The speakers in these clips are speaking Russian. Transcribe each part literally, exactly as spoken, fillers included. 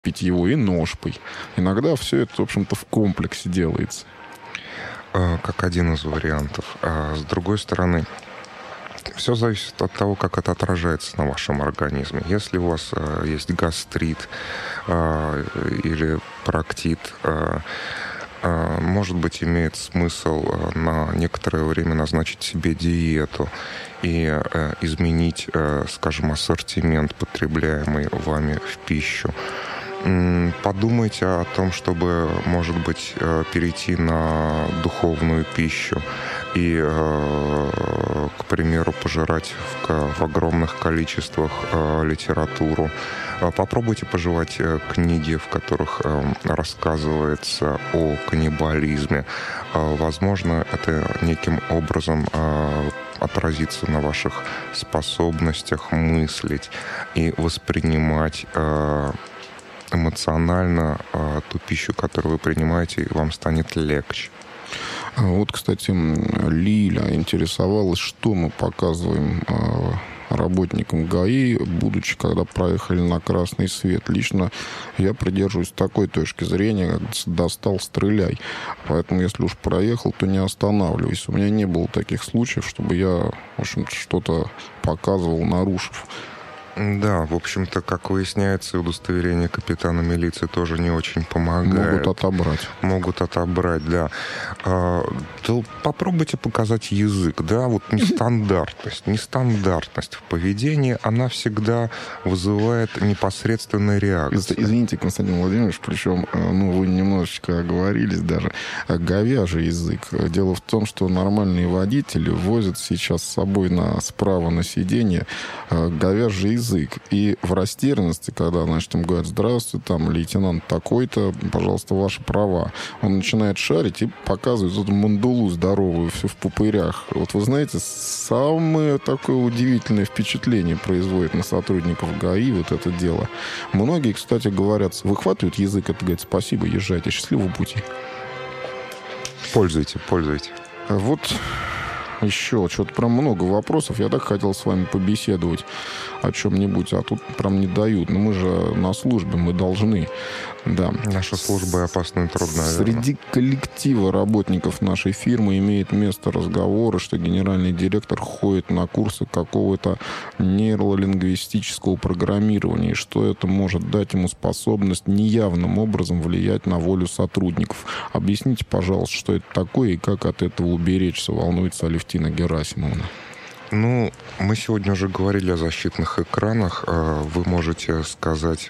питьевой и ножпой. Иногда все это, в общем-то, в комплексе делается. Как один из вариантов. А с другой стороны, все зависит от того, как это отражается на вашем организме. Если у вас э, есть гастрит э, или проктит, э, э, может быть, имеет смысл э, на некоторое время назначить себе диету и э, изменить, э, скажем, ассортимент, потребляемый вами в пищу. Подумайте о том, чтобы, может быть, перейти на духовную пищу и, к примеру, пожирать в, в огромных количествах литературу. Попробуйте пожевать книги, в которых рассказывается о каннибализме. Возможно, это неким образом отразится на ваших способностях мыслить и воспринимать эмоционально э, ту пищу, которую вы принимаете, и вам станет легче. Вот, кстати, Лиля интересовалась, что мы показываем э, работникам ГАИ, будучи, когда проехали на красный свет. Лично я придерживаюсь такой точки зрения, как достал, стреляй. Поэтому, если уж проехал, то не останавливайся. У меня не было таких случаев, чтобы я, в общем-то, что-то показывал, нарушив. Да, в общем-то, как выясняется, удостоверение капитана милиции тоже не очень помогает. Могут отобрать. Могут отобрать, да. А, то попробуйте показать язык, да, вот нестандартность. Нестандартность в поведении, она всегда вызывает непосредственные реакции. Извините, Константин Владимирович, причем, ну, вы немножечко оговорились даже. Говяжий язык. Дело в том, что нормальные водители возят сейчас с собой на, справа на сиденье говяжий язык. язык. И в растерянности, когда, значит, им говорят: здравствуйте, там, лейтенант такой-то, пожалуйста, ваши права. Он начинает шарить и показывает эту мандулу здоровую, все в пупырях. Вот вы знаете, самое такое удивительное впечатление производит на сотрудников ГАИ вот это дело. Многие, кстати, говорят, выхватывают язык, это говорят: спасибо, езжайте, счастливого пути. Пользуйте, пользуйте. Вот еще что-то прям много вопросов. Я так хотел с вами побеседовать о чем-нибудь, а тут прям не дают. Но мы же на службе, мы должны. Да. Наша служба опасна и трудна. Среди коллектива работников нашей фирмы имеет место разговоры, что генеральный директор ходит на курсы какого-то нейролингвистического программирования, и что это может дать ему способность неявным образом влиять на волю сотрудников. Объясните, пожалуйста, что это такое и как от этого уберечься, волнуется Алевтина Герасимовна. Ну, мы сегодня уже говорили о защитных экранах. Вы можете сказать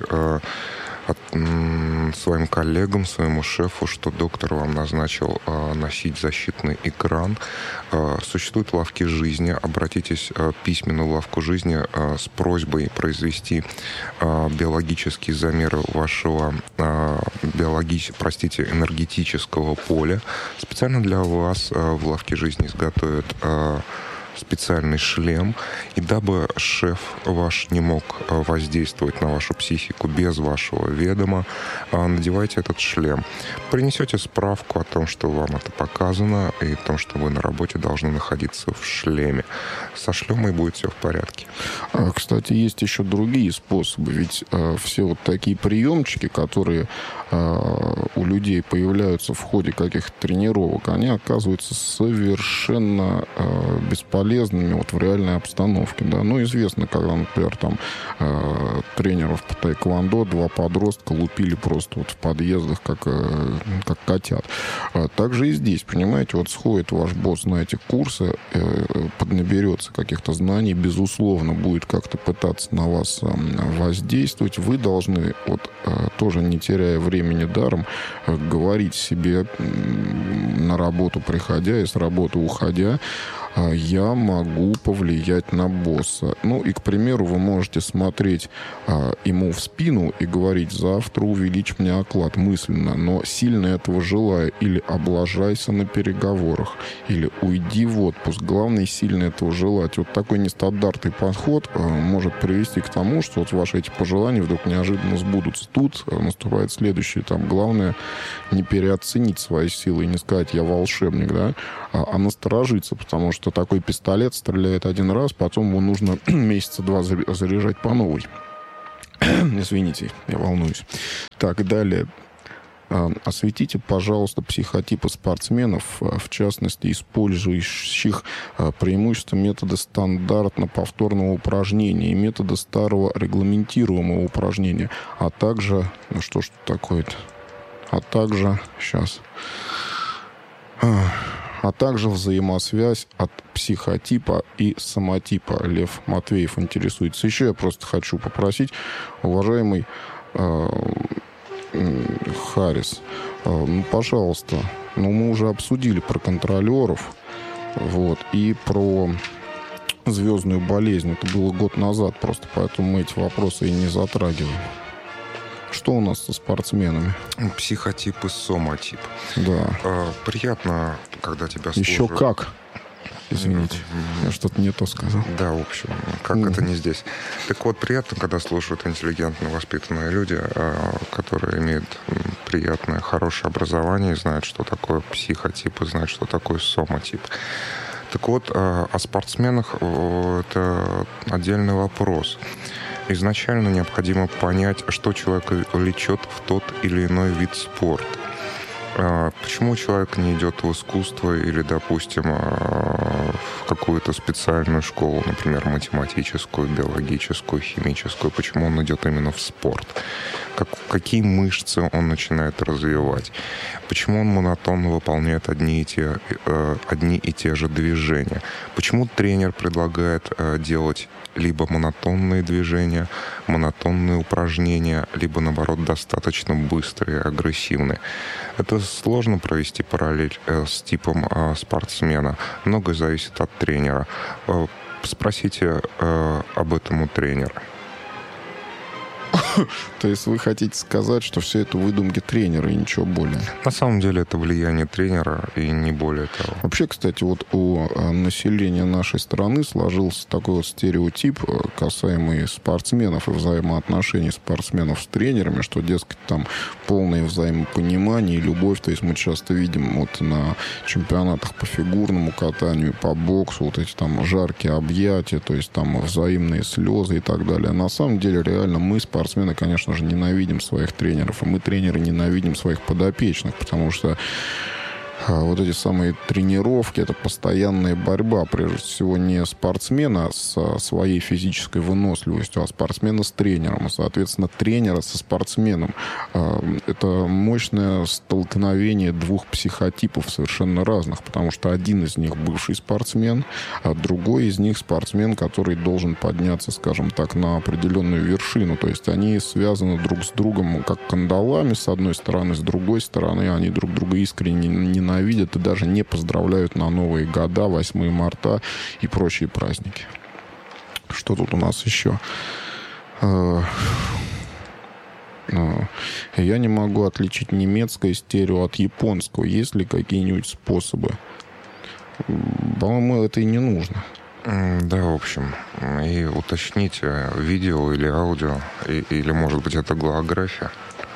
своим коллегам, своему шефу, что доктор вам назначил носить защитный экран. Существуют лавки жизни. Обратитесь письменно в лавку жизни с просьбой произвести биологические замеры вашего биологи... простите, энергетического поля. Специально для вас в лавке жизни изготовят специальный шлем, и дабы шеф ваш не мог воздействовать на вашу психику без вашего ведома, надевайте этот шлем. Принесете справку о том, что вам это показано, и о том, что вы на работе должны находиться в шлеме. Со шлемой будет все в порядке. Кстати, есть еще другие способы, ведь э, все вот такие приемчики, которые э, у людей появляются в ходе каких-то тренировок, они оказываются совершенно э, бесполезными вот в реальной обстановке, да. Ну, известно, когда, например, там э, тренеров по таэквондо два подростка лупили просто вот в подъездах, как, э, как котят. А также и здесь, понимаете, вот сходит ваш босс на эти курсы, э, поднаберется каких-то знаний, безусловно, будет как-то пытаться на вас э, воздействовать. Вы должны, вот э, тоже не теряя времени даром, э, говорить себе э, на работу приходя и с работы уходя: я могу повлиять на босса. Ну и, к примеру, вы можете смотреть а, ему в спину и говорить: завтра увеличь мне оклад, мысленно, но сильно этого желая. Или облажайся на переговорах, или уйди в отпуск. Главное, сильно этого желать. Вот такой нестандартный подход а, может привести к тому, что вот ваши эти пожелания вдруг неожиданно сбудутся. Тут а, наступает следующее. Там главное не переоценить свои силы и не сказать: я волшебник, да, а, а насторожиться, потому что что такой пистолет стреляет один раз, потом ему нужно месяца два заряжать по новой. Извините, я волнуюсь. Так, далее. Осветите, пожалуйста, психотипы спортсменов, в частности, использующих преимущества метода стандартно-повторного упражнения и метода старого регламентируемого упражнения, а также... Ну что ж такое-то? А также... Сейчас... а также взаимосвязь от психотипа и самотипа. Лев Матвеев интересуется. Еще я просто хочу попросить, уважаемый э, Харрис, э, ну, пожалуйста, ну, мы уже обсудили про контролеров, вот, и про звездную болезнь. Это было год назад просто, поэтому мы эти вопросы и не затрагиваем. Что у нас со спортсменами? Психотип и соматип. Да. А, приятно, когда тебя слушают. Еще как. Извините, mm-hmm. я что-то не то сказал. Да, в общем, как mm-hmm. это не здесь. Так вот, приятно, когда слушают интеллигентно воспитанные люди, которые имеют приятное, хорошее образование и знают, что такое психотип, и знают, что такое соматип. Так вот, о спортсменах это отдельный вопрос. Изначально необходимо понять, что человека влечет в тот или иной вид спорта. Почему человек не идет в искусство или, допустим, в какую-то специальную школу, например, математическую, биологическую, химическую? Почему он идет именно в спорт? Как, какие мышцы он начинает развивать? Почему он монотонно выполняет одни и те, одни и те же движения? Почему тренер предлагает делать либо монотонные движения, монотонные упражнения, либо, наоборот, достаточно быстрые, агрессивные? Это сложно провести параллель с типом спортсмена. Многое зависит от тренера. Спросите об этом у тренера. То есть вы хотите сказать, что все это выдумки тренера и ничего более? На самом деле это влияние тренера и не более того. Вообще, кстати, вот у населения нашей страны сложился такой вот стереотип, касаемый спортсменов и взаимоотношений спортсменов с тренерами, что, дескать, там полное взаимопонимание и любовь. То есть мы часто видим вот на чемпионатах по фигурному катанию, по боксу, вот эти там жаркие объятия, то есть там взаимные слезы и так далее. На самом деле, реально, мы, спортсмены, конечно же, ненавидим своих тренеров, и мы, тренеры, ненавидим своих подопечных, потому что вот эти самые тренировки, это постоянная борьба, прежде всего, не спортсмена со своей физической выносливостью, а спортсмена с тренером, и, соответственно, тренера со спортсменом. Это мощное столкновение двух психотипов совершенно разных, потому что один из них бывший спортсмен, а другой из них спортсмен, который должен подняться, скажем так, на определенную вершину. То есть они связаны друг с другом как кандалами, с одной стороны, с другой стороны, они друг друга искренне ненавидят, ненавидят и даже не поздравляют на Новые года, восьмое марта и прочие праздники. Что тут у нас еще? Я не могу отличить немецкое стерео от японского. Есть ли какие-нибудь способы? По-моему, это и не нужно. Да, в общем. И уточните, видео или аудио, или, может быть, это голография.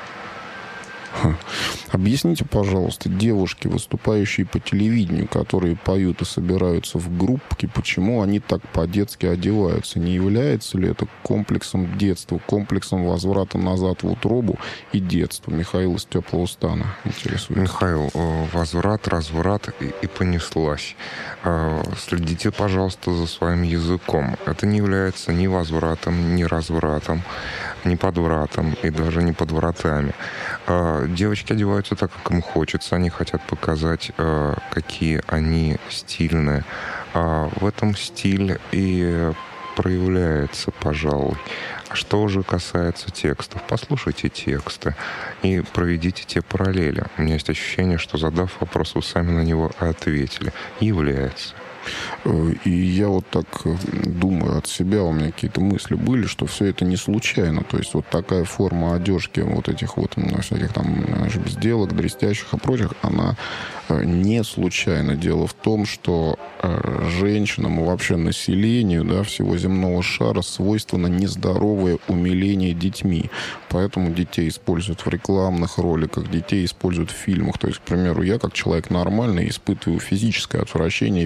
Объясните, пожалуйста, девушки, выступающие по телевидению, которые поют и собираются в группки, почему они так по-детски одеваются? Не является ли это комплексом детства, комплексом возврата назад в утробу и детство? Михаил из Теплого Стана интересуется. Михаил, возврат, разврат и, и понеслась. Следите, пожалуйста, за своим языком. Это не является ни возвратом, ни развратом, ни подвратом и даже не подвратами. Девочки одеваются так, как им хочется. Они хотят показать, какие они стильные. В этом стиль и проявляется, пожалуй. А что уже касается текстов, послушайте тексты и проведите те параллели. У меня есть ощущение, что, задав вопрос, вы сами на него ответили. Является. И я вот так думаю от себя, у меня какие-то мысли были, что все это не случайно. То есть вот такая форма одежки, вот этих вот всяких там безделок, дрестящих и прочих, она не случайно. Дело в том, что женщинам и вообще населению, да, всего земного шара свойственно нездоровое умиление детьми. Поэтому детей используют в рекламных роликах, детей используют в фильмах. То есть, к примеру, я как человек нормальный испытываю физическое отвращение в виде ребенка,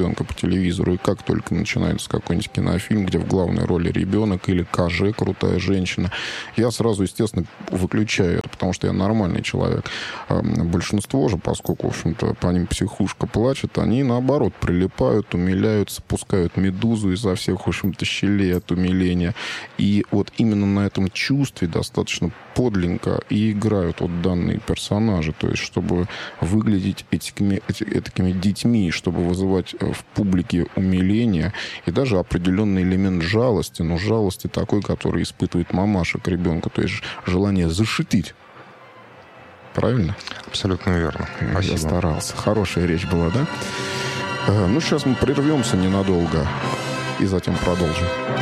ребенка по телевизору, и как только начинается какой-нибудь кинофильм, где в главной роли ребенок или КЖ, крутая женщина, я сразу, естественно, выключаю это, потому что я нормальный человек. Большинство же, поскольку, в общем-то, по ним психушка плачет, они, наоборот, прилипают, умиляются, пускают медузу изо всех, в общем-то, щелей от умиления. И вот именно на этом чувстве достаточно подлинно и играют вот данные персонажи, то есть чтобы выглядеть этими, этими детьми, чтобы вызывать в публике умиление и даже определенный элемент жалости, но жалости такой, который испытывает мамаша к ребенку, то есть желание зашитить. Правильно? Абсолютно верно. Спасибо. Я старался. Хорошая речь была, да? Ну, сейчас мы прервемся ненадолго и затем продолжим.